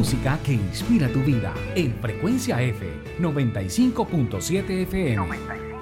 música que inspira tu vida en Frecuencia F 95.7 FM.